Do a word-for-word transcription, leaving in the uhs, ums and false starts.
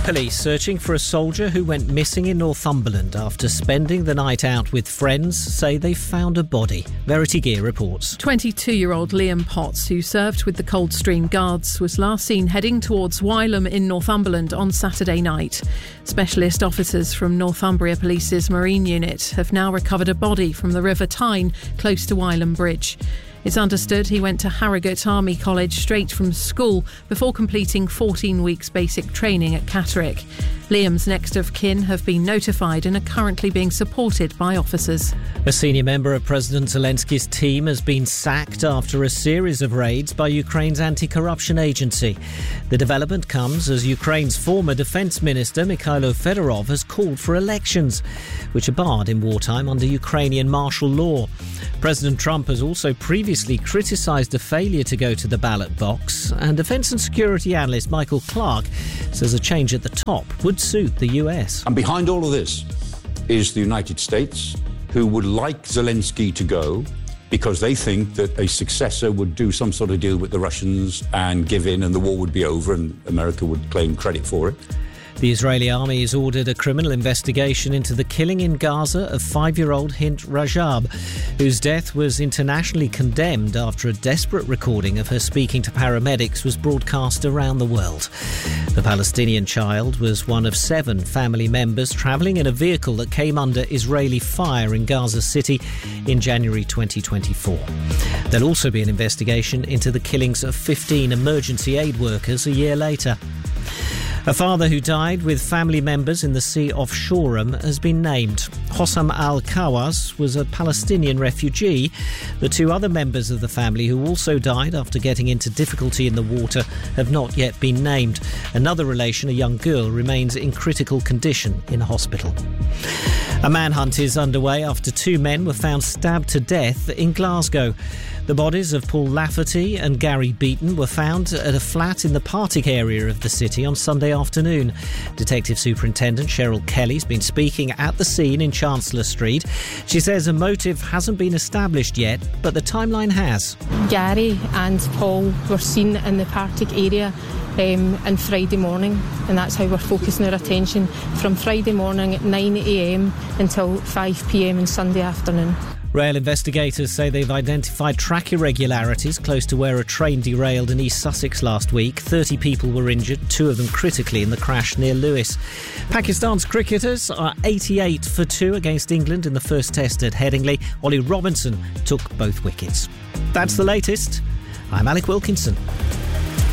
Police searching for a soldier who went missing in Northumberland after spending the night out with friends say they found a body. Verity Gear reports. twenty-two-year-old Liam Potts, who served with the Coldstream Guards, was last seen heading towards Wylam in Northumberland on Saturday night. Specialist officers from Northumbria Police's Marine Unit have now recovered a body from the River Tyne, close to Wylam Bridge. It's understood he went to Harrogate Army College straight from school before completing fourteen weeks basic training at Catterick. Liam's next of kin have been notified and are currently being supported by officers. A senior member of President Zelensky's team has been sacked after a series of raids by Ukraine's anti-corruption agency. The development comes as Ukraine's former defence minister Mikhailo Fedorov has called for elections, which are barred in wartime under Ukrainian martial law. President Trump has also previously criticised a failure to go to the ballot box, and defence and security analyst Michael Clark says a change at the top would suit the U S. And behind all of this is the United States, who would like Zelensky to go because they think that a successor would do some sort of deal with the Russians and give in and the war would be over and America would claim credit for it. The Israeli army has ordered a criminal investigation into the killing in Gaza of five-year-old Hint Rajab, whose death was internationally condemned after a desperate recording of her speaking to paramedics was broadcast around the world. The Palestinian child was one of seven family members travelling in a vehicle that came under Israeli fire in Gaza City in January twenty twenty-four. There'll also be an investigation into the killings of fifteen emergency aid workers a year later. A father who died with family members in the sea off Shoreham has been named. Hossam al-Kawas was a Palestinian refugee. The two other members of the family who also died after getting into difficulty in the water have not yet been named. Another relation, a young girl, remains in critical condition in hospital. A manhunt is underway after two men were found stabbed to death in Glasgow. The bodies of Paul Lafferty and Gary Beaton were found at a flat in the Partick area of the city on Sunday afternoon. Detective Superintendent Cheryl Kelly's been speaking at the scene in Chancellor Street. She says a motive hasn't been established yet, but the timeline has. Gary and Paul were seen in the Partick area Um, on Friday morning, and that's how we're focusing our attention from Friday morning at nine a m until five p m on Sunday afternoon. Rail investigators say they've identified track irregularities close to where a train derailed in East Sussex last week. thirty people were injured, two of them critically in the crash near Lewis. Pakistan's cricketers are eighty-eight for two against England in the first test at Headingley. Ollie Robinson took both wickets. That's the latest. I'm Alec Wilkinson.